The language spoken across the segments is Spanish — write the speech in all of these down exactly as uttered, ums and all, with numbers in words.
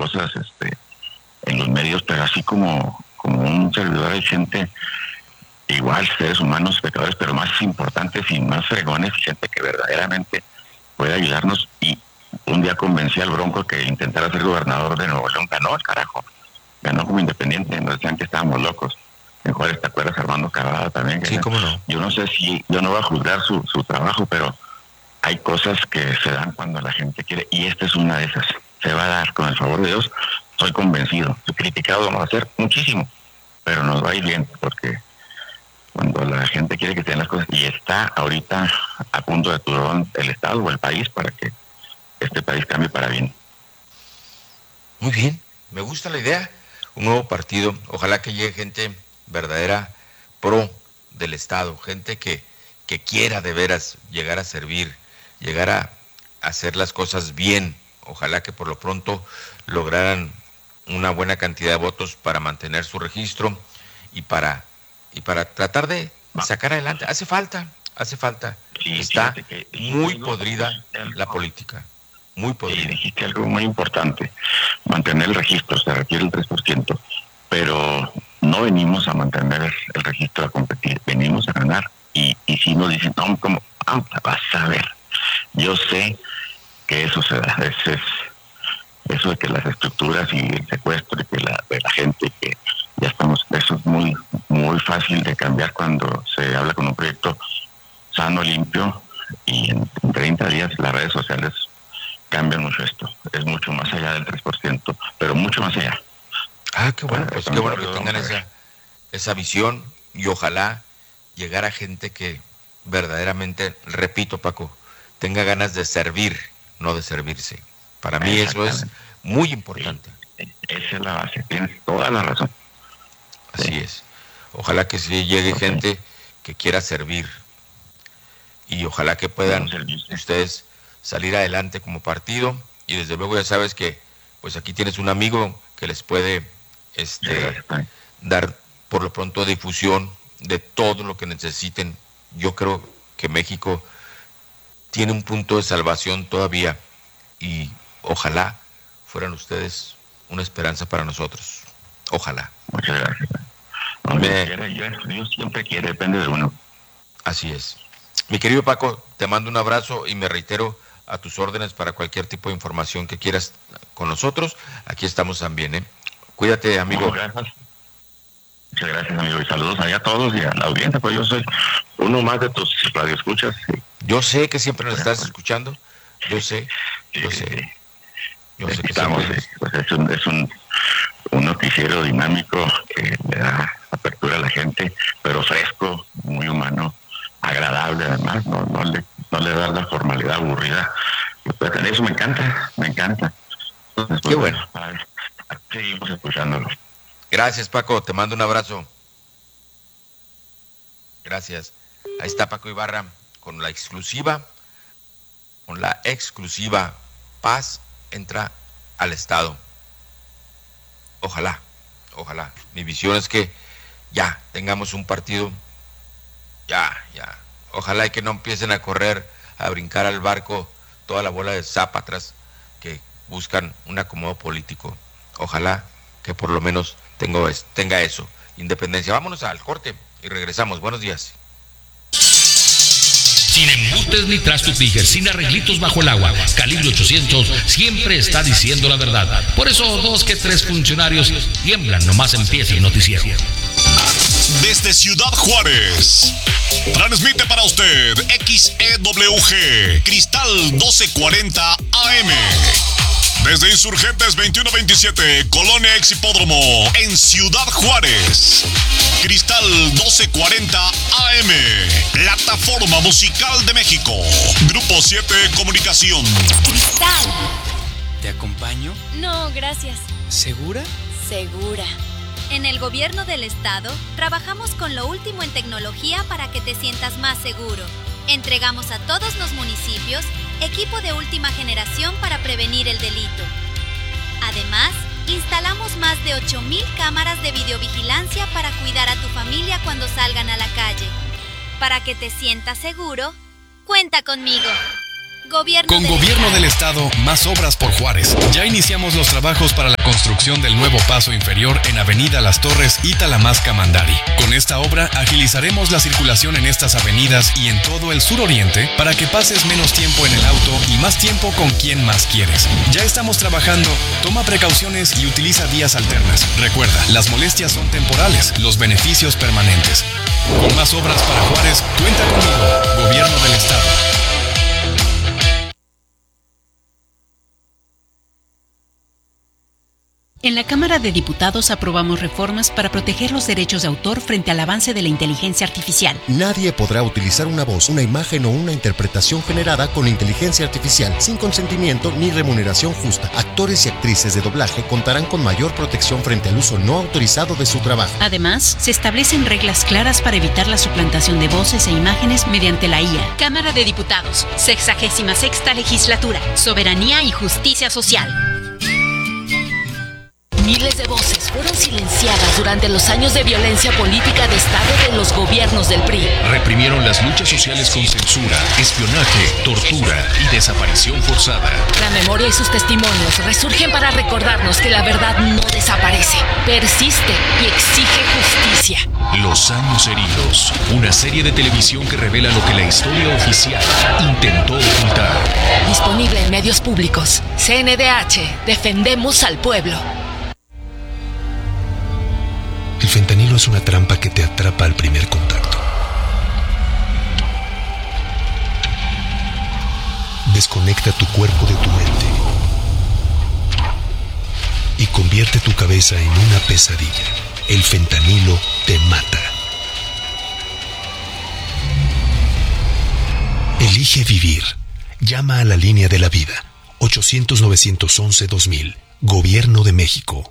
cosas este, en los medios, pero así como, como un servidor hay gente, igual seres humanos, pecadores, pero más importantes y más fregones, gente que verdaderamente puede ayudarnos. Y un día convencí al Bronco que intentara ser gobernador de Nuevo León, ganó el carajo, ganó como independiente, nos decían que estábamos locos. En Juárez, ¿te acuerdas? Armando Cavada también. Sí, cómo no. Yo no sé si, yo no voy a juzgar su, su trabajo, pero hay cosas que se dan cuando la gente quiere, y esta es una de esas. Se va a dar, con el favor de Dios, estoy convencido. Criticado vamos a hacer muchísimo, pero nos va a ir bien, porque cuando la gente quiere que se den las cosas, y está ahorita a punto de turón el Estado o el país para que este país cambie para bien. Muy bien, me gusta la idea. Un nuevo partido, ojalá que llegue gente verdadera pro del Estado, gente que, que quiera de veras llegar a servir, llegar a hacer las cosas bien. Ojalá que por lo pronto lograran una buena cantidad de votos para mantener su registro y para y para tratar de sacar adelante. Hace falta, hace falta. Sí, Está que, muy podrida la política, muy podrida. Sí, dijiste algo muy importante, mantener el registro, se requiere el tres por ciento, pero no venimos a mantener el registro a competir, venimos a ganar. Y, y si nos dicen, no, como, ah, vas a ver, yo sé que eso se da, es, es, eso de que las estructuras y el secuestro y que la, de la gente, que ya estamos, eso es muy, muy fácil de cambiar cuando se habla con un proyecto sano, limpio, y en, en treinta días las redes sociales cambian mucho esto, es mucho más allá del tres por ciento, pero mucho más allá. Ah, qué bueno, pues qué bueno que tengan esa, esa visión, y ojalá llegara gente que verdaderamente, repito, Paco, tenga ganas de servir, no de servirse. Para mí eso es muy importante. Sí, esa es la base, tienes toda la razón. Así sí. es. Ojalá que sí llegue okay. gente que quiera servir, y ojalá que puedan ustedes salir adelante como partido, y desde luego ya sabes que pues aquí tienes un amigo que les puede este dar por lo pronto difusión de todo lo que necesiten. Yo creo que México tiene un punto de salvación todavía, y ojalá fueran ustedes una esperanza para nosotros. Ojalá. Muchas gracias. No, Me... quiere, yo, Dios siempre quiere, depende de uno. Así es. Mi querido Paco, te mando un abrazo y me reitero a tus órdenes para cualquier tipo de información que quieras con nosotros. Aquí estamos también, ¿eh? Cuídate, amigo. No, gracias. Muchas gracias, amigo, y saludos allá a todos y a la audiencia, pues yo soy uno más de tus radioescuchas. Sí. Yo sé que siempre nos estás escuchando, yo sé, yo sí, sé. Sí. Yo sé que estamos, pues es un, es un, un noticiero dinámico que le da apertura a la gente, pero fresco, muy humano, agradable además, no, no, le, no le da la formalidad aburrida. Pues, eso me encanta, me encanta. Entonces, pues, qué bueno. Ver, seguimos escuchándolo. Gracias, Paco, te mando un abrazo. Gracias. Ahí está Paco Ibarra con la exclusiva, con la exclusiva Paz entra al Estado. Ojalá, ojalá. Mi visión es que ya tengamos un partido, ya, ya. Ojalá y que no empiecen a correr, a brincar al barco toda la bola de zápatras que buscan un acomodo político. Ojalá que por lo menos tengo, tenga eso, independencia. Vámonos al corte y regresamos. Buenos días. Sin embustes ni trastos Tiger, sin arreglitos bajo el agua. Calibre ochocientos siempre está diciendo la verdad. Por eso dos que tres funcionarios tiemblan nomás empieza el noticiero. Desde Ciudad Juárez, transmite para usted X E W G, Cristal doce cuarenta A M. Desde Insurgentes veintiuno veintisiete, Colonia Ex Hipódromo, en Ciudad Juárez. Cristal doce cuarenta A M, plataforma musical de México. Grupo siete Comunicación. Cristal. ¿Te acompaño? No, gracias. ¿Segura? Segura. En el gobierno del estado, trabajamos con lo último en tecnología para que te sientas más seguro. Entregamos a todos los municipios equipo de última generación para prevenir el delito. Además, instalamos más de ocho mil cámaras de videovigilancia para cuidar a tu familia cuando salgan a la calle. Para que te sientas seguro, cuenta conmigo. Gobierno Con del Gobierno Estado. del Estado, más obras por Juárez. Ya iniciamos los trabajos para la construcción del nuevo paso inferior en Avenida Las Torres y Talamasca Mandari. Con esta obra agilizaremos la circulación en estas avenidas y en todo el suroriente para que pases menos tiempo en el auto y más tiempo con quien más quieres. Ya estamos trabajando, toma precauciones y utiliza vías alternas. Recuerda, las molestias son temporales, los beneficios permanentes. Con más obras para Juárez, cuenta conmigo, Gobierno del Estado. En la Cámara de Diputados aprobamos reformas para proteger los derechos de autor frente al avance de la inteligencia artificial. Nadie podrá utilizar una voz, una imagen o una interpretación generada con inteligencia artificial sin consentimiento ni remuneración justa. Actores y actrices de doblaje contarán con mayor protección frente al uso no autorizado de su trabajo. Además, se establecen reglas claras para evitar la suplantación de voces e imágenes mediante la I A. Cámara de Diputados, sexagésima sexta legislatura, soberanía y justicia social. Miles de voces fueron silenciadas durante los años de violencia política de Estado de los gobiernos del P R I. Reprimieron las luchas sociales con censura, espionaje, tortura y desaparición forzada. La memoria y sus testimonios resurgen para recordarnos que la verdad no desaparece, persiste y exige justicia. Los años heridos, una serie de televisión que revela lo que la historia oficial intentó ocultar. Disponible en medios públicos. C N D H, defendemos al pueblo. El fentanilo es una trampa que te atrapa al primer contacto. Desconecta tu cuerpo de tu mente y convierte tu cabeza en una pesadilla. El fentanilo te mata. Elige vivir. Llama a la línea de la vida. ochocientos, novecientos once, dos mil. Gobierno de México.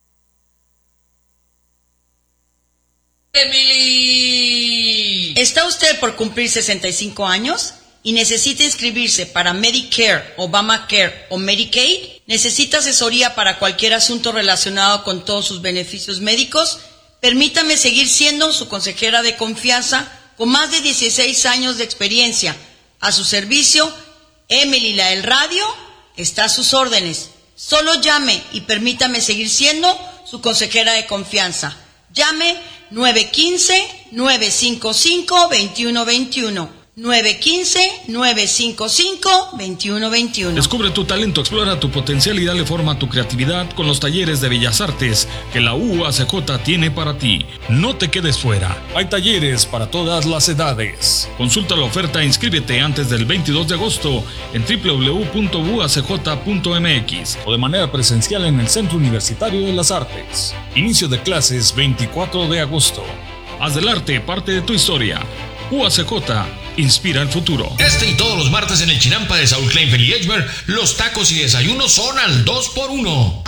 Emily. ¿Está usted por cumplir sesenta y cinco años y necesita inscribirse para Medicare, Obamacare o Medicaid? ¿Necesita asesoría para cualquier asunto relacionado con todos sus beneficios médicos? Permítame seguir siendo su consejera de confianza con más de dieciséis años de experiencia. A su servicio, Emily la del radio está a sus órdenes. Solo llame y permítame seguir siendo su consejera de confianza. Llame nueve uno cinco, nueve cinco cinco, dos uno dos uno. nueve uno cinco, nueve cinco cinco, dos uno dos uno. Descubre tu talento, explora tu potencial y dale forma a tu creatividad con los talleres de Bellas Artes que la U A C J tiene para ti. No te quedes fuera. Hay talleres para todas las edades. Consulta la oferta e inscríbete antes del veintidós de agosto en doble u doble u doble u punto u a c j punto m x o de manera presencial en el Centro Universitario de las Artes. Inicio de clases veinticuatro de agosto. Haz del arte parte de tu historia. U A C J inspira el futuro. Este y todos los martes en el Chinampa de Saúl Kleinfeld y Edgemer, los tacos y desayunos son al dos por uno.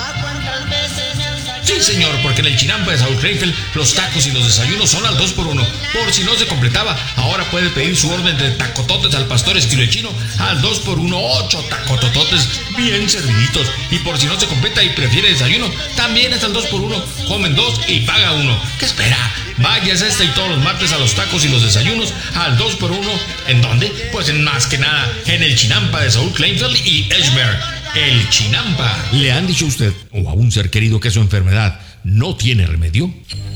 Sí, señor, porque en el Chinampa de Saúl Kleinfeld, los tacos y los desayunos son al dos por uno. Por si no se completaba, ahora puede pedir su orden de tacototes al pastor estilo chino al dos por uno, ocho tacotototes bien serviditos. Y por si no se completa y prefiere desayuno, también es al dos por uno. Comen dos y paga uno. ¿Qué espera? Váyase este y todos los martes a los tacos y los desayunos al dos por uno. ¿En dónde? Pues en más que nada, en el Chinampa de Saúl Kleinfeld y Edgemer. El Chinampa. ¿Le han dicho a usted o a un ser querido que su enfermedad no tiene remedio?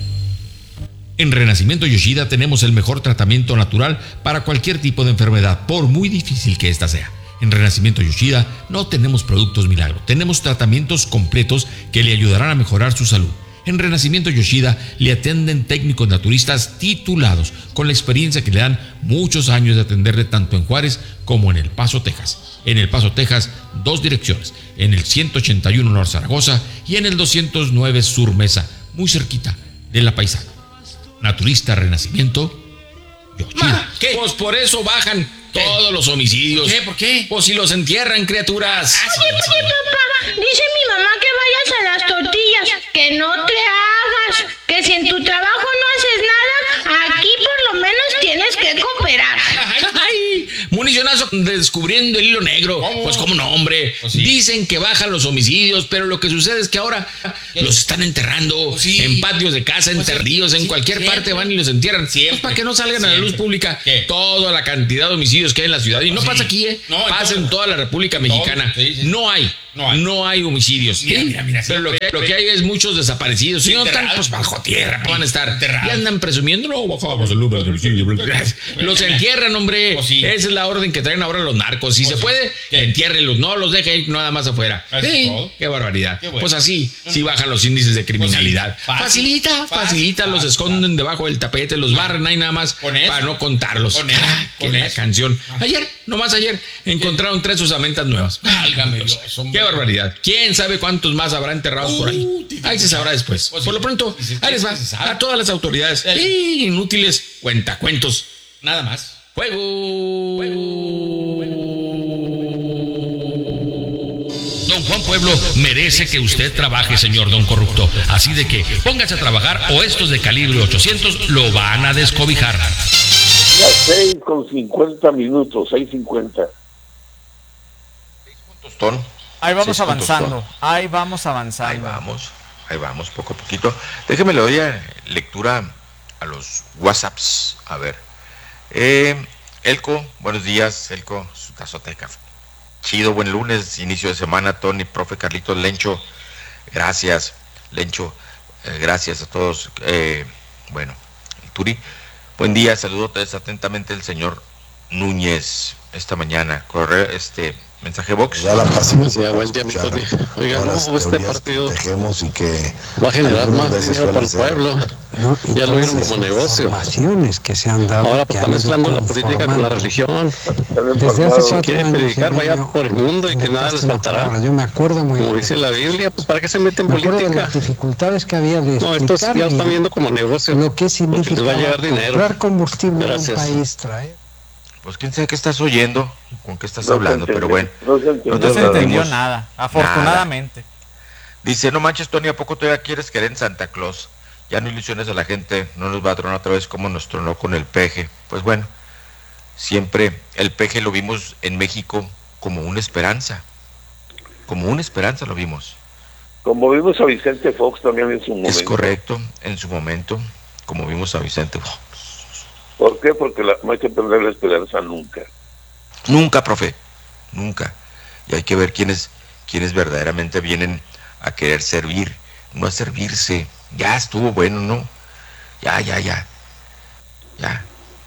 En Renacimiento Yoshida tenemos el mejor tratamiento natural para cualquier tipo de enfermedad, por muy difícil que ésta sea. En Renacimiento Yoshida no tenemos productos milagro, tenemos tratamientos completos que le ayudarán a mejorar su salud. En Renacimiento Yoshida le atienden técnicos naturistas titulados con la experiencia que le dan muchos años de atenderle tanto en Juárez como en El Paso, Texas. En El Paso, Texas, dos direcciones, en el ciento ochenta y uno Norte Zaragoza y en el doscientos nueve Sur Mesa, muy cerquita de La Paisana. Naturista Renacimiento Yoshida. Ma, ¿qué? Pues por eso bajan ¿Qué? todos los homicidios. ¿Qué? ¿Por qué? Pues si los entierran, criaturas. Oye, oye, papá, dice mi mamá que vayas a las tortillas, que no te hagas, que si en tu trabajo no haces nada, aquí por lo menos tienes que cooperar. Ay, ay, municionazo de descubriendo el hilo negro. ¿Cómo? Pues cómo no, hombre. Pues sí. Dicen que bajan los homicidios, pero lo que sucede es que ahora ¿Qué? los están enterrando pues sí. en patios de casa, pues enterrados, en sí, cualquier siempre. parte van y los entierran. Pues para que no salgan siempre. a la luz pública ¿Qué? toda la cantidad de homicidios que hay en la ciudad. Y no sí. pasa aquí, ¿eh? No, pasa en toda la República Mexicana. Sí, sí. No hay. No hay. no hay homicidios. Mira, mira, mira, pero lo que, lo que hay es muchos desaparecidos. Si no están, pues bajo tierra, van a estar. Enterrados. Y andan presumiendo, no, bajamos el número de homicidios. Los entierran, hombre. Pues sí. Esa es la orden que traen ahora los narcos. Si pues se sí. puede, ¿Qué? entiérrenlos. No los dejen nada más afuera. Sí. Qué barbaridad. Qué bueno. Pues así, sí bajan los índices de criminalidad. Pues sí. Facilita, fácil, facilita, fácil, los fácil, esconden fácil. debajo del tapete, los barren ahí nada más para no contarlos. Con eso, ah, con qué canción. Ayer, nomás ayer, encontraron tres osamentas nuevas. Válgame Dios. Qué barbaridad. ¿Quién sabe cuántos más habrá enterrados uh, por ahí? Ahí se sabrá después. Pues por lo pronto, ahí les va a todas las autoridades y inútiles cuentacuentos. Nada más. Fuego. Fuego. Don Juan Pueblo merece que usted trabaje, señor don corrupto. Así de que póngase a trabajar o estos de calibre ochocientos lo van a descobijar. Ya seis con cincuenta minutos, seis cincuenta. Tostón. Ahí vamos Seis avanzando, ahí vamos avanzando. Ahí vamos, ahí vamos, poco a poquito. Déjeme le doy a lectura a los WhatsApps. A ver. Eh, Elco, buenos días, Elco, su tazota de café. Chido, buen lunes, inicio de semana, Tony, profe Carlitos, Lencho. Gracias, Lencho. Eh, gracias a todos. Eh, bueno, el Turi. Buen día, saludos atentamente el señor Núñez esta mañana. Corre, este... mensaje box. Ya la paciencia, buen día, mi Tony. Oiga, ¿cómo fue este partido? Dejemos y que va a generar más dinero para el pueblo. ¿No? Ya lo vieron como negocio. Que se han dado ahora pues, están mezclando la política con la religión. Desde hace cuatro quieren años, predicar vaya por el mundo y que nada les faltará. Yo me acuerdo muy Como dice la Biblia, pues ¿para qué se meten en política? De las dificultades que había de no, estos ya están viendo como negocio. Lo que significa les va a llegar dinero. Comprar combustible en un país trae. Pues quién sabe qué estás oyendo, con qué estás no hablando, pero bueno. No se entendió, no se entendió nada, afortunadamente. Nada. Dice, no manches, Tony, ¿a poco todavía quieres querer en Santa Claus? Ya no ilusiones a la gente, no nos va a tronar otra vez como nos tronó con el peje. Pues bueno, siempre el peje lo vimos en México como una esperanza. Como una esperanza lo vimos. Como vimos a Vicente Fox también en su momento. Es correcto, en su momento, como vimos a Vicente Fox. ¿Por qué? Porque la, no hay que perder la esperanza nunca. Nunca, profe, nunca. Y hay que ver quiénes, quiénes verdaderamente vienen a querer servir, no a servirse. Ya estuvo bueno, ¿no? Ya, ya, ya. Ya.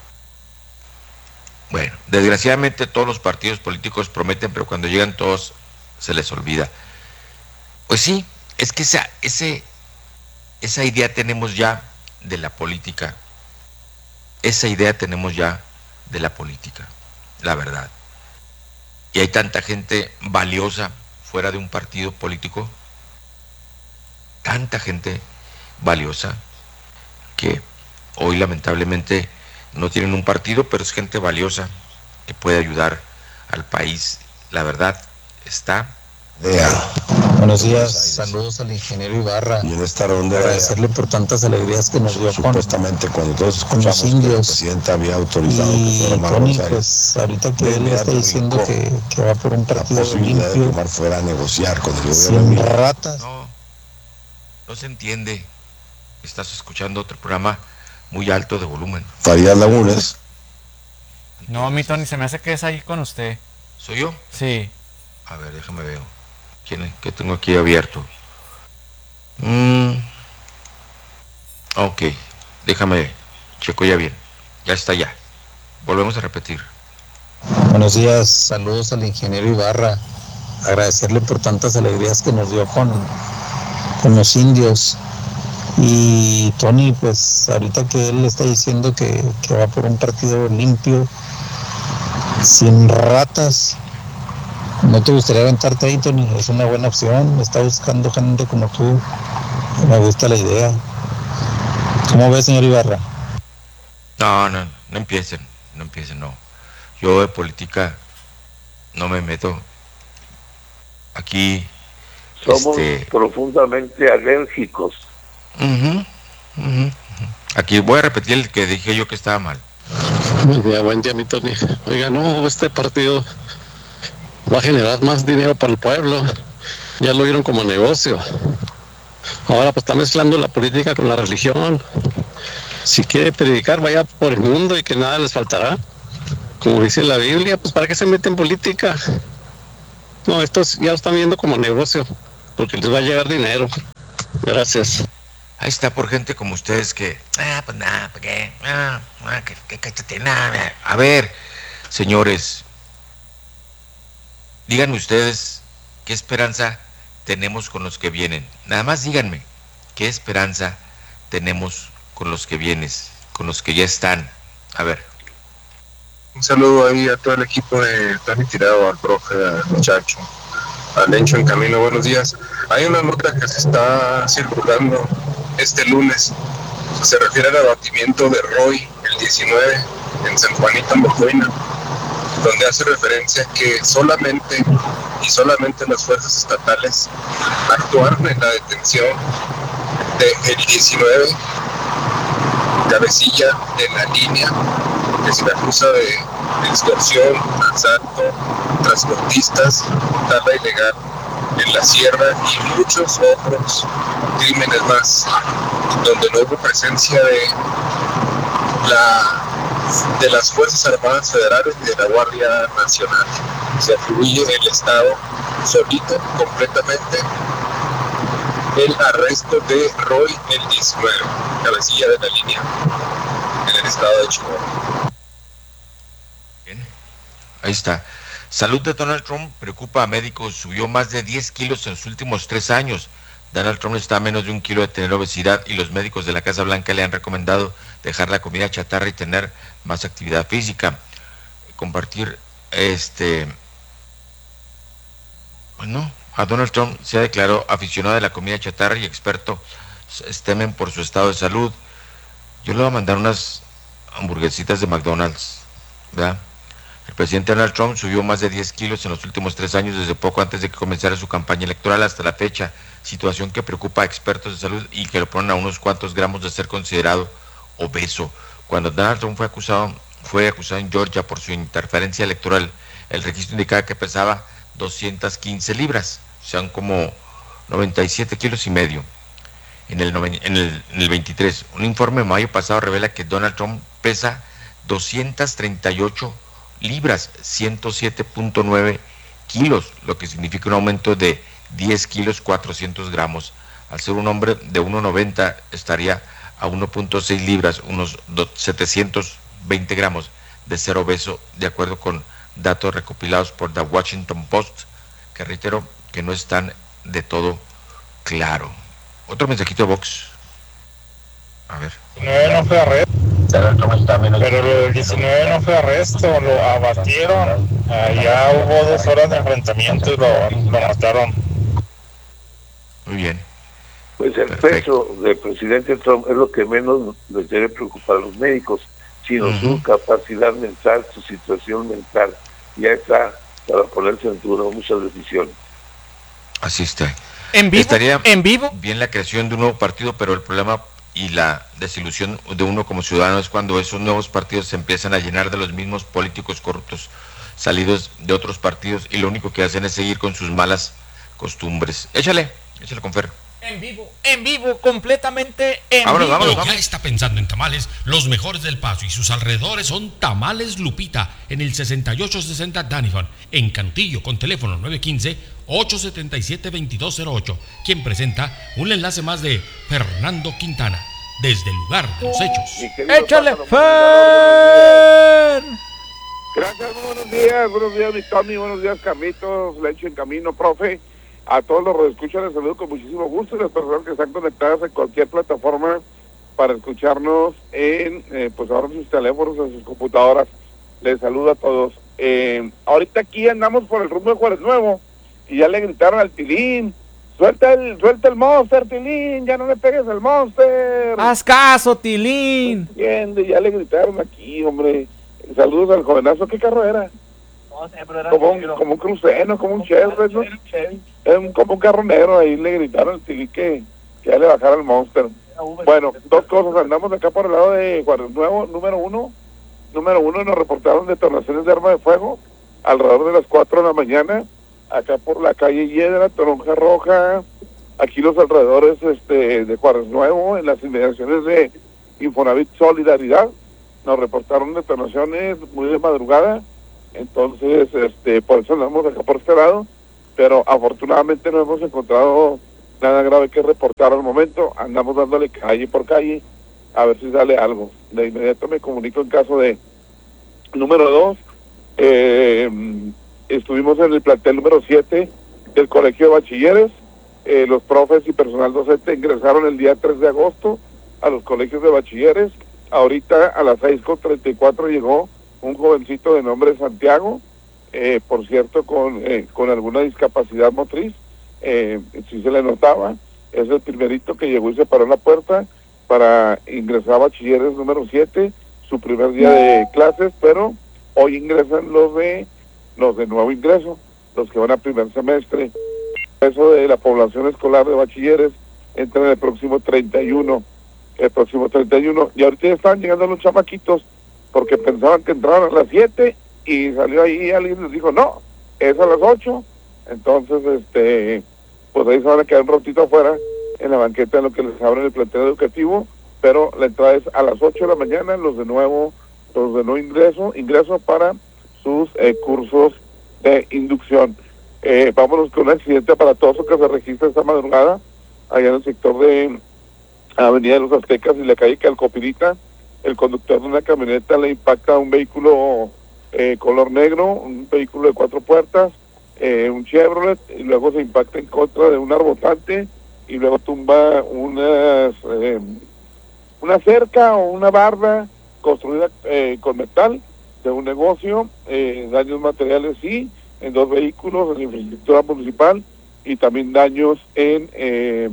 Bueno, desgraciadamente todos los partidos políticos prometen, pero cuando llegan todos se les olvida. Pues sí, es que esa, ese, esa idea tenemos ya de la política. Esa idea tenemos ya de la política, la verdad. Y hay tanta gente valiosa fuera de un partido político, tanta gente valiosa que hoy lamentablemente no tienen un partido, pero es gente valiosa que puede ayudar al país. La verdad está... Yeah. Buenos días, saludos al ingeniero Ibarra. Y en esta ronda agradecerle por tantas alegrías que nos dio supuestamente con, cuando todos con los indios. Que el presidente había autorizado y que Tony, pues ahorita que él está diciendo que, que va por un partido limpio, de tomar fuera a negociar con el sin ratas. No, no se entiende. Estás escuchando otro programa muy alto de volumen. Farías Lagunes. No, mi Tony, se me hace que es ahí con usted. ¿Soy yo? Sí. A ver, déjame ver. ¿Quién es? ¿Qué tengo aquí abierto? Mm. Ok, déjame, checo ya bien. Ya está ya. Volvemos a repetir. Buenos días, saludos al ingeniero Ibarra. Agradecerle por tantas alegrías que nos dio con, con los indios. Y Tony, pues ahorita que él está diciendo que, que va por un partido limpio, sin ratas. ¿No te gustaría aventarte ahí, Tony? Es una buena opción. Está buscando gente como tú. Me gusta la idea. ¿Cómo ves, señor Ibarra? No, no, no empiecen. No empiecen, no. Yo de política no me meto. Aquí... Somos este... profundamente alérgicos. Uh-huh, uh-huh, uh-huh. Aquí voy a repetir el que dije yo que estaba mal. Buen día, buen día, mi Tony. Oiga, no, este partido va a generar más dinero para el pueblo. Ya lo vieron como negocio. Ahora pues está mezclando la política con la religión. Si quiere predicar, vaya por el mundo y que nada les faltará. Como dice la Biblia, pues ¿para qué se mete en política? No, estos ya lo están viendo como negocio, porque les va a llegar dinero. Gracias. Ahí está por gente como ustedes que, ah, pues nada, ¿para qué? Ah, ah, que, que cállate, nada. A ver, señores, díganme ustedes qué esperanza tenemos con los que vienen. Nada más díganme, ¿qué esperanza tenemos con los que vienes, con los que ya están? A ver. Un saludo ahí a todo el equipo de Tony Tirado, al profe, al muchacho, al Lencho en Camino, buenos días. Hay una nota que se está circulando este lunes, se refiere al abatimiento de Roy el diecinueve en San Juanito, en Borgoina, donde hace referencia que solamente y solamente las fuerzas estatales actuaron en la detención de el diecinueve, cabecilla de la línea, que se le acusa de extorsión, asalto, transportistas, tala ilegal en la sierra y muchos otros crímenes más, donde no hubo presencia de la de las Fuerzas Armadas Federales y de la Guardia Nacional. Se atribuye el Estado solito, completamente, el arresto de Roy el diecinueve, cabecilla de la línea, en el estado de Chihuahua. Bien, ahí está. Salud de Donald Trump preocupa a médicos, subió más de diez kilos en los últimos tres años. Donald Trump está a menos de un kilo de tener obesidad y los médicos de la Casa Blanca le han recomendado dejar la comida chatarra y tener más actividad física. Compartir, este, bueno, a Donald Trump se ha declarado aficionado de la comida chatarra y expertos temen por su estado de salud. Yo le voy a mandar unas hamburguesitas de McDonald's, ¿verdad? El presidente Donald Trump subió más de diez kilos en los últimos tres años, desde poco antes de que comenzara su campaña electoral hasta la fecha, situación que preocupa a expertos de salud y que lo ponen a unos cuantos gramos de ser considerado obeso. Cuando Donald Trump fue acusado, fue acusado en Georgia por su interferencia electoral, el registro indicaba que pesaba doscientas quince libras, o sea, como noventa y siete kilos y medio. En el, en, el, en el veintitrés, un informe de mayo pasado revela que Donald Trump pesa doscientas treinta y ocho libras, ciento siete punto nueve kilos, lo que significa un aumento de diez kilos cuatrocientos gramos. Al ser un hombre de uno noventa, estaría a uno punto seis libras, unos setecientos veinte gramos de ser obeso, de acuerdo con datos recopilados por The Washington Post, que reitero que no están de todo claro. Otro mensajito de Vox. A ver. diecinueve no fue arresto, pero lo del diecinueve no fue arresto, lo abatieron. Allá hubo dos horas de enfrentamiento y lo, lo mataron. Muy bien. Pues el Perfecto. peso del presidente Trump es lo que menos les debe preocupar a los médicos, sino uh-huh. su capacidad mental, su situación mental. Ya está para ponerse en duda muchas decisiones. Así está. ¿En vivo? Estaría ¿En vivo? bien la creación de un nuevo partido, pero el problema y la desilusión de uno como ciudadano es cuando esos nuevos partidos se empiezan a llenar de los mismos políticos corruptos salidos de otros partidos y lo único que hacen es seguir con sus malas costumbres. Échale, échale con Fer. En vivo, en vivo, completamente en vámonos, vivo. Vámonos, vámonos. Ya está pensando en tamales, los mejores del Paso y sus alrededores son Tamales Lupita en el sesenta y ocho sesenta Danifon, en Cantillo, con teléfono nueve uno cinco, ocho siete siete, dos dos cero ocho, quien presenta un enlace más de Fernando Quintana, desde el lugar de los hechos. ¡Échale, Fer! Gracias, buenos días, buenos días, mi Tony, buenos días, Carlitos, Lecho en Camino, profe. A todos los escuchan les saludo con muchísimo gusto, las personas que están conectadas en cualquier plataforma para escucharnos en, eh, pues ahora en sus teléfonos, en sus computadoras, les saludo a todos. Eh, ahorita aquí andamos por el rumbo de Juárez Nuevo y ya le gritaron al Tilín, suelta el, suelta el Monster, Tilín, ya no le pegues el Monster. Haz caso, Tilín. Entiende, ya le gritaron aquí, hombre. Saludos al jovenazo, ¿qué carro era? No sé, pero era como, un, como un cruceno, como un Chevrolet, ¿no? Es un, como un carro negro, ahí le gritaron al Tilín que, que ya le bajara el Monster. Bueno, dos cosas, andamos acá por el lado de Juárez Nuevo, número uno, Número uno, nos reportaron detonaciones de arma de fuego alrededor de las cuatro de la mañana, acá por la calle Hiedra, Toronja Roja, aquí los alrededores este, de Juárez Nuevo, en las inmediaciones de Infonavit Solidaridad. Nos reportaron detonaciones muy de madrugada, entonces este por eso andamos acá por este lado, pero afortunadamente no hemos encontrado nada grave que reportar al momento. Andamos dándole calle por calle a ver si sale algo. De inmediato me comunico en caso de. Número dos, eh, estuvimos en el plantel número siete del Colegio de Bachilleres. Eh, los profes y personal docente ingresaron el día tres de agosto a los colegios de bachilleres. Ahorita a las seis con treinta y cuatro llegó un jovencito de nombre Santiago, eh, por cierto, con, eh, con alguna discapacidad motriz, eh, sí se le notaba. Es el primerito que llegó y se paró en la puerta para ingresar a bachilleres número siete, su primer día de clases, pero hoy ingresan los de los de nuevo ingreso, los que van a primer semestre. Eso de la población escolar de bachilleres entra en el próximo treinta y uno, el próximo treinta y uno, y ahorita ya están llegando los chamaquitos porque pensaban que entraban a las siete y salió ahí alguien y les dijo no, es a las ocho. Entonces este pues ahí se van a quedar un ratito afuera en la banqueta en lo que les abren el plantel educativo, pero la entrada es a las ocho de la mañana, los de nuevo, los de no ingreso, ingreso para sus eh, cursos de inducción. Eh, vámonos con un accidente aparatoso que se registra esta madrugada allá en el sector de Avenida de los Aztecas y la calle Calcopirita. El conductor de una camioneta le impacta a un vehículo eh, color negro, un vehículo de cuatro puertas, eh, un Chevrolet, y luego se impacta en contra de un arbotante y luego tumba unas, eh, una cerca o una barda construida eh, con metal de un negocio, eh, daños materiales sí, en dos vehículos, en la infraestructura municipal, y también daños en eh,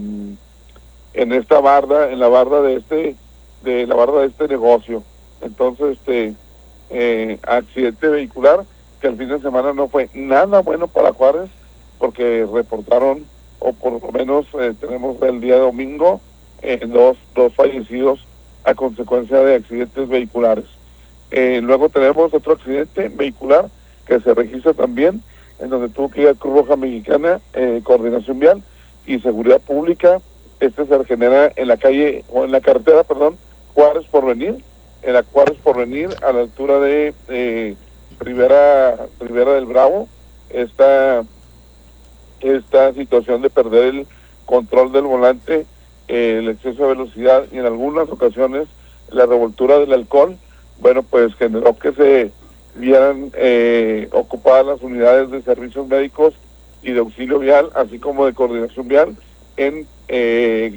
en esta barda, en la barda de este, de la barda de este negocio. Entonces, este eh, accidente vehicular que el fin de semana no fue nada bueno para Juárez, porque reportaron, o por lo menos eh, tenemos el día domingo, eh, dos, dos fallecidos a consecuencia de accidentes vehiculares. Eh, luego tenemos otro accidente vehicular que se registra también, en donde tuvo que ir a Cruz Roja Mexicana, eh, Coordinación Vial y Seguridad Pública. Este se genera en la calle, o en la carretera, perdón, Juárez Porvenir, en la Juárez Porvenir, a la altura de eh, Rivera, Rivera del Bravo. Esta, esta situación de perder el control del volante, eh, el exceso de velocidad y en algunas ocasiones la revoltura del alcohol, bueno, pues generó que se vieran eh, ocupadas las unidades de servicios médicos y de auxilio vial, así como de coordinación vial, en eh,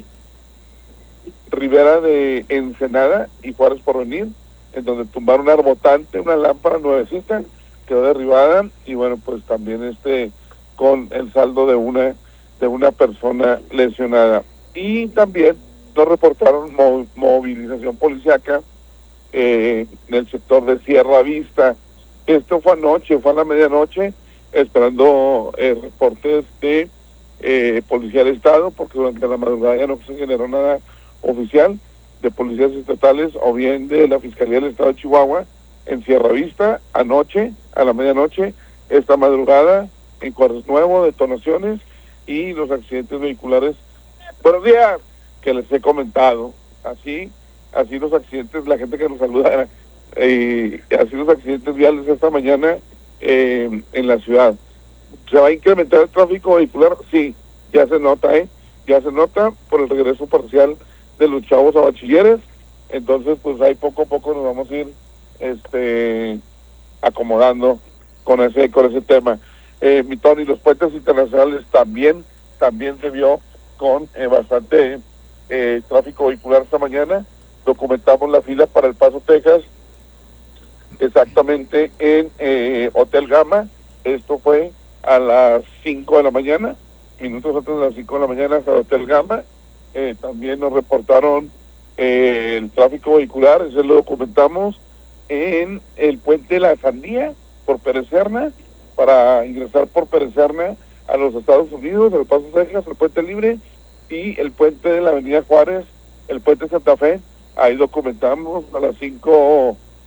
Rivera de Ensenada y Juárez Porvenir, en donde tumbaron un arbotante, una lámpara nuevecita, quedó derribada, y bueno, pues también este con el saldo de una de una persona lesionada. Y también nos reportaron mo movilización policiaca eh, en el sector de Sierra Vista. Esto fue anoche, fue a la medianoche, esperando eh, reportes de eh, Policía del Estado, porque durante la madrugada ya no se generó nada oficial de policías estatales o bien de la Fiscalía del Estado de Chihuahua en Sierra Vista. Anoche, a la medianoche, esta madrugada, en Juárez Nuevo, detonaciones y los accidentes vehiculares. Buenos días, que les he comentado. Así, así los accidentes, la gente que nos saluda, eh, así los accidentes viales esta mañana eh, en la ciudad. ¿Se va a incrementar el tráfico vehicular? Sí, ya se nota, ¿eh? Ya se nota por el regreso parcial de los chavos a bachilleres. Entonces, pues ahí poco a poco nos vamos a ir este acomodando con ese con ese tema. Eh, mi Tony, los puentes internacionales también, también se vio con eh, bastante eh, tráfico vehicular esta mañana. Documentamos la fila para El Paso, Texas, exactamente en eh, Hotel Gama. Esto fue a las cinco de la mañana, minutos antes de las cinco de la mañana, hasta el Hotel Gama. Eh, también nos reportaron eh, el tráfico vehicular, eso lo documentamos en el puente de la Sandía, por Pérez Serna, para ingresar por Pérez Serna a los Estados Unidos, El Paso, Texas, el puente libre, y el puente de la Avenida Juárez, el puente Santa Fe. Ahí documentamos a las cinco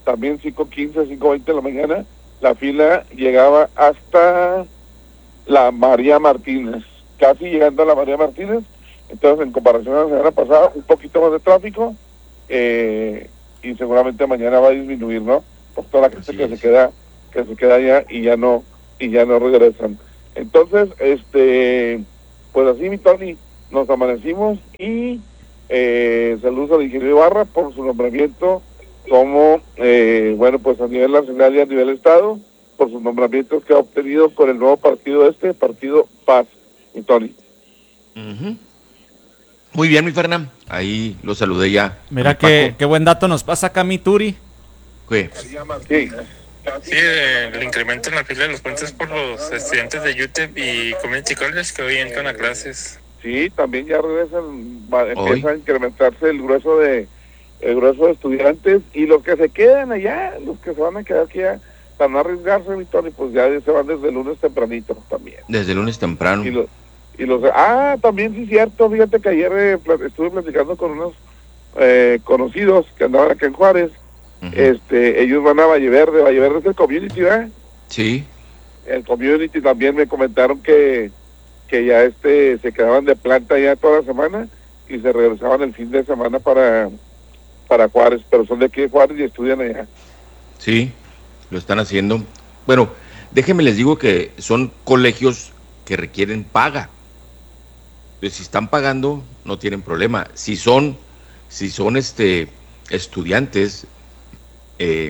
también cinco quince, cinco veinte de la mañana, la fila llegaba hasta la María Martínez, casi llegando a la María Martínez. Entonces, en comparación a la semana pasada, un poquito más de tráfico, eh, y seguramente mañana va a disminuir, ¿no? Por toda la gente Así que es. se queda, que se queda allá y ya no, y ya no regresan. Entonces, este, pues así, mi Tony, nos amanecimos y eh, saludos al ingeniero Ibarra por su nombramiento como, eh, bueno, pues a nivel nacional y a nivel estado, por sus nombramientos que ha obtenido con el nuevo partido este, Partido Paz, mi Tony. Uh-huh. Muy bien, mi Fernán. Ahí lo saludé ya. Mira qué, qué buen dato nos pasa acá mi Turi. ¿Qué? Sí. Sí, el incremento en la fila de los puentes por los estudiantes de U T E P y Community College que hoy entran a clases. Sí, también ya regresan, va, empieza a incrementarse el grueso de el grueso de estudiantes, y los que se quedan allá, los que se van a quedar aquí ya, para no arriesgarse, mi Tony, pues ya se van desde el lunes tempranito también. Desde el lunes temprano. Y, lo, y los ah, también sí cierto, fíjate que ayer eh, pl- estuve platicando con unos eh, conocidos que andaban acá en Juárez. Uh-huh. Este, ellos van a Valle Verde, Valle Verde es el community, ¿verdad? Sí. El community también me comentaron que que ya este se quedaban de planta ya toda la semana y se regresaban el fin de semana para para Juárez, pero son de aquí de Juárez y estudian allá. Sí, lo están haciendo. Bueno, déjenme les digo que son colegios que requieren paga. Pues si están pagando, no tienen problema. Si son, si son este estudiantes eh,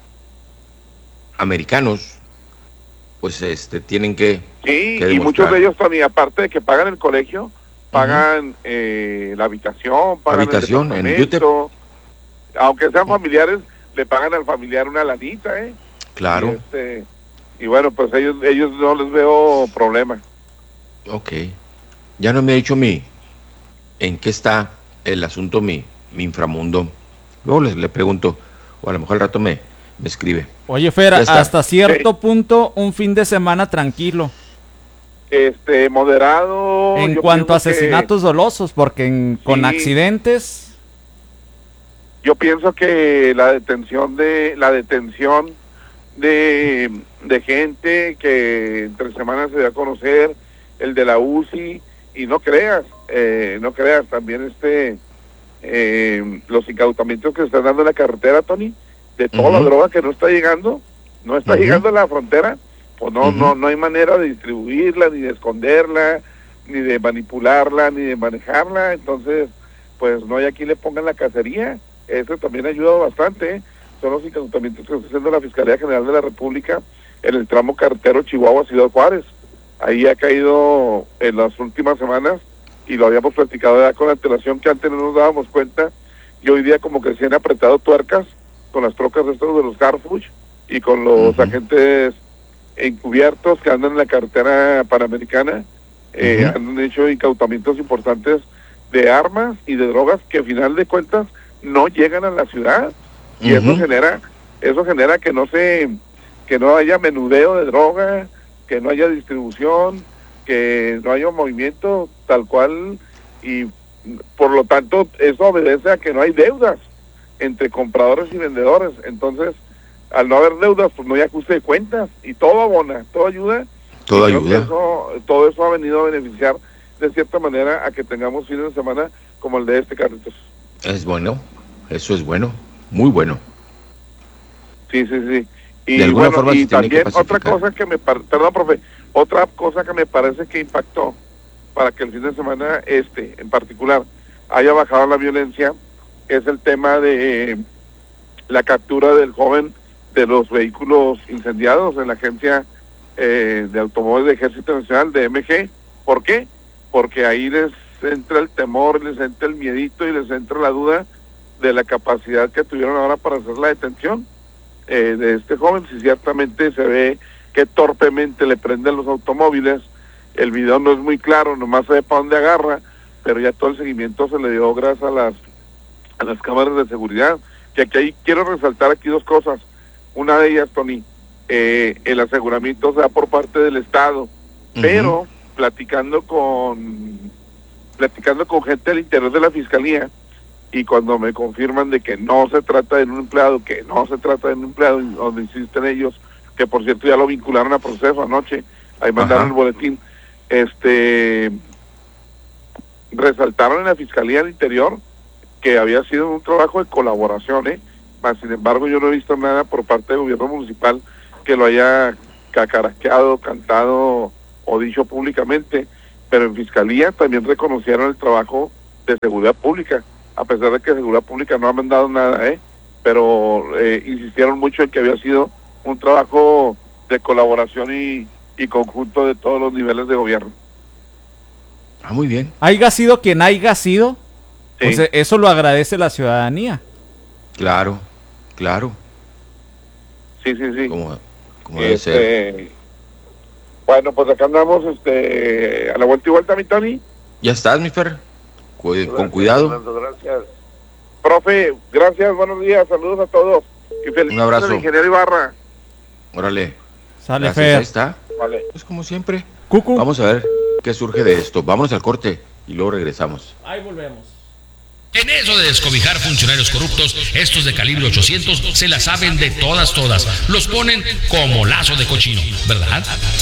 americanos, pues este tienen que sí, que y muchos de ellos también, aparte de que pagan el colegio, pagan uh-huh. eh, la habitación, pagan habitación, el departamento, aunque sean familiares, le pagan al familiar una lanita, ¿eh? Claro. Y, este, y bueno, pues ellos ellos no les veo problema. Ok. Ya no me ha dicho mi en qué está el asunto mi, mi inframundo. Luego le, le pregunto, o a lo mejor al rato me, me escribe. Oye, Fer, hasta cierto sí. punto un fin de semana tranquilo. Este, moderado. En cuanto a asesinatos que... dolosos, porque en, sí. con accidentes... Yo pienso que la detención de la detención de, de gente que entre semanas se dio a conocer, el de la U C I, y no creas, eh, no creas, también este eh, los incautamientos que se están dando en la carretera, Tony, de toda uh-huh. la droga que no está llegando, no está uh-huh. llegando a la frontera, pues no, uh-huh. no, no hay manera de distribuirla, ni de esconderla, ni de manipularla, ni de manejarla, entonces, pues no hay a quien le pongan la cacería. Eso también ha ayudado bastante, ¿eh? Son los incautamientos que está haciendo la Fiscalía General de la República en el tramo carretero Chihuahua-Ciudad Juárez. Ahí ha caído en las últimas semanas, y lo habíamos platicado ya con antelación, que antes no nos dábamos cuenta, y hoy día como que se han apretado tuercas con las trocas de estos de los Carfuch y con los uh-huh. agentes encubiertos que andan en la carretera panamericana, eh, uh-huh. han hecho incautamientos importantes de armas y de drogas que, a final de cuentas, no llegan a la ciudad, y uh-huh. eso genera eso genera que no se que no haya menudeo de droga, que no haya distribución, que no haya movimiento tal cual, y por lo tanto eso obedece a que no hay deudas entre compradores y vendedores. Entonces, al no haber deudas, pues no hay ajuste de cuentas, y todo abona, todo ayuda, todo ayuda. Eso, todo eso ha venido a beneficiar de cierta manera a que tengamos fines de semana como el de este, Carlitos. Es bueno, eso es bueno, muy bueno. Sí, sí, sí. Y de alguna bueno, forma y se tiene también que otra cosa que me par... perdón, profe, otra cosa que me parece que impactó para que el fin de semana este, en particular, haya bajado la violencia, es el tema de eh, la captura del joven de los vehículos incendiados en la agencia eh, de automóviles de Ejército Nacional de M G. ¿Por qué? Porque ahí les entra el temor, les entra el miedito y les entra la duda de la capacidad que tuvieron ahora para hacer la detención eh, de este joven. Si ciertamente se ve que torpemente le prenden los automóviles, el video no es muy claro, nomás se ve para dónde agarra, pero ya todo el seguimiento se le dio gracias a las a las cámaras de seguridad. Que aquí hay, quiero resaltar aquí dos cosas. Una de ellas, Tony, eh, el aseguramiento se da por parte del Estado, uh-huh. pero platicando con platicando con gente del interior de la Fiscalía, y cuando me confirman de que no se trata de un empleado, que no se trata de un empleado, donde insisten ellos, que por cierto ya lo vincularon a proceso anoche, ahí mandaron Ajá. el boletín, este, resaltaron en la Fiscalía del Interior que había sido un trabajo de colaboración, ¿eh? Mas, sin embargo, yo no he visto nada por parte del gobierno municipal que lo haya cacaraqueado, cantado o dicho públicamente, pero en Fiscalía también reconocieron el trabajo de seguridad pública, a pesar de que seguridad pública no ha mandado nada, ¿eh? Pero eh, insistieron mucho en que había sido un trabajo de colaboración y, y conjunto de todos los niveles de gobierno. Ah, muy bien. Haiga sido quien haiga sido, Sí. pues eso lo agradece la ciudadanía. Claro, claro. Sí, sí, sí. Como, como debe este, ser. Bueno, pues acá andamos este, a la vuelta y vuelta, mi Tony. Ya estás, mi Fer. Cu- con Gracias, cuidado. Fernando, gracias. Profe, gracias, buenos días, saludos a todos. Y feliz Un abrazo. al ingeniero Ibarra. Órale. Sale, Gracias, Fer. ahí está. Vale. Pues como siempre. Cucu. Vamos a ver qué surge de esto. Vámonos al corte y luego regresamos. Ahí volvemos. En eso de descobijar funcionarios corruptos, estos de calibre ochocientos se la saben de todas, todas. Los ponen como lazo de cochino, ¿verdad?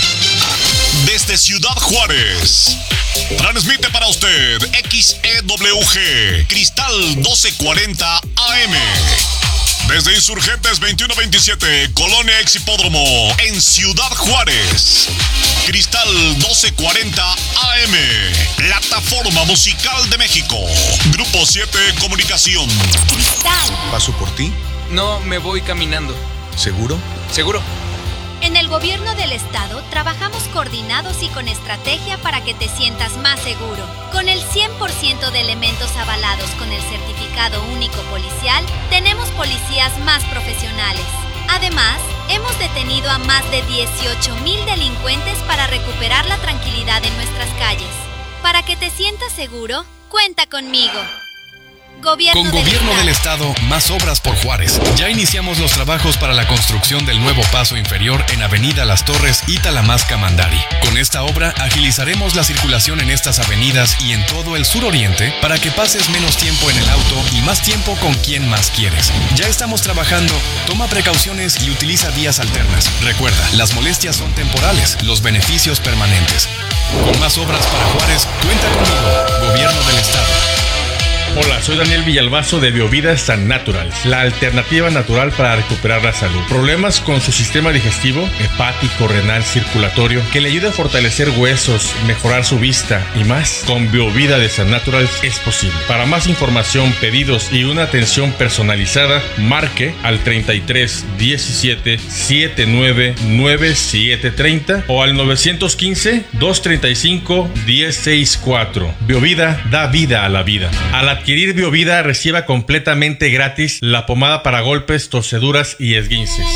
Desde Ciudad Juárez, transmite para usted X E W G, Cristal doce cuarenta A M. Desde Insurgentes veintiuno veintisiete, Colonia Ex Hipódromo, en Ciudad Juárez. Cristal doce cuarenta A M, plataforma musical de México. Grupo siete Comunicación. ¿Paso por ti? No, me voy caminando. ¿Seguro? ¿Seguro? En el gobierno del estado trabajamos coordinados y con estrategia para que te sientas más seguro. Con el cien por ciento de elementos avalados con el certificado único policial, tenemos policías más profesionales. Además, hemos detenido a más de dieciocho mil delincuentes para recuperar la tranquilidad en nuestras calles. Para que te sientas seguro, cuenta conmigo. Gobierno Con del Gobierno Estado. del Estado, más obras por Juárez. Ya iniciamos los trabajos para la construcción del nuevo paso inferior en Avenida Las Torres y Talamasca Mandari. Con esta obra agilizaremos la circulación en estas avenidas y en todo el suroriente para que pases menos tiempo en el auto y más tiempo con quien más quieres. Ya estamos trabajando, toma precauciones y utiliza vías alternas. Recuerda, las molestias son temporales, los beneficios permanentes. Con más obras para Juárez, cuenta conmigo, Gobierno del Estado. Hola, soy Daniel Villalbazo de Biovida San Natural, la alternativa natural para recuperar la salud. Problemas con su sistema digestivo, hepático, renal, circulatorio, que le ayude a fortalecer huesos, mejorar su vista y más. Con Biovida de San Natural es posible. Para más información, pedidos y una atención personalizada, marque al treinta y tres diecisiete setenta y nueve noventa y siete treinta o al nueve uno cinco dos treinta y cinco diez sesenta y cuatro. Biovida da vida a la vida. A la adquirir Biovida, reciba completamente gratis la pomada para golpes, torceduras y esguinces.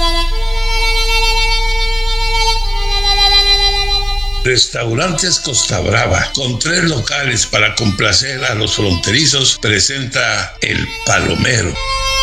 Restaurantes Costa Brava, con tres locales para complacer a los fronterizos, presenta El Palomero.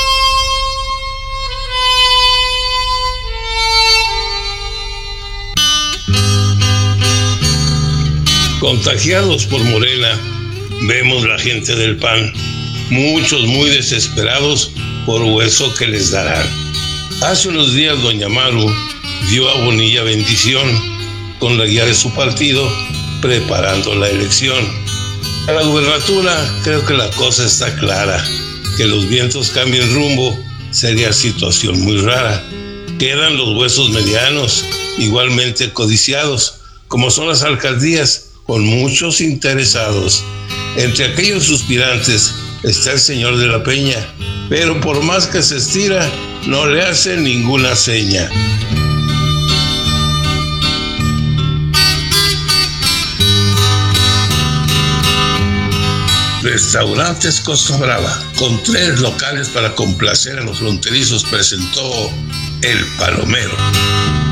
Contagiados por Morena, vemos la gente del P A N, muchos muy desesperados por hueso que les darán. Hace unos días doña Maru dio a Bonilla bendición con la guía de su partido preparando la elección. A la gubernatura creo que la cosa está clara, que los vientos cambien rumbo sería situación muy rara. Quedan los huesos medianos, igualmente codiciados, como son las alcaldías, con muchos interesados. Entre aquellos suspirantes está el señor de la Peña, pero por más que se estira, no le hace ninguna seña. Restaurantes Costa Brava, con tres locales para complacer a los fronterizos, presentó El Palomero.